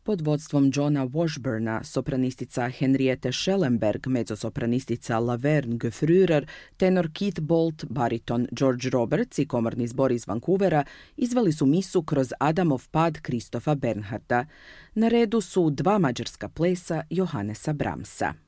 Pod vodstvom Johna Washburna, sopranistica Henriette Schellenberg, mezzosopranistica Laverne Gefrürer, tenor Keith Bolt, bariton George Roberts i komorni zbor iz Vancouvera izveli su misu kroz Adamov pad Kristofa Bernharda. Na redu su dva mađarska plesa Johannesa Brahmsa.